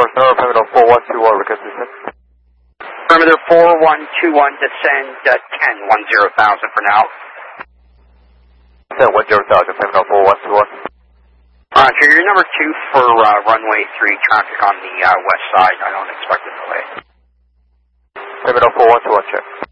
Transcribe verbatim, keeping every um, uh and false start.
North Perimeter four one two one, request descent. Perimeter four one two one, descend uh, ten one zero thousand for now. ten one zero thousand, Perimeter four one two one. Roger, you're number two for uh, runway three, traffic on the uh, west side. I don't expect a delay. Perimeter four one two one, check.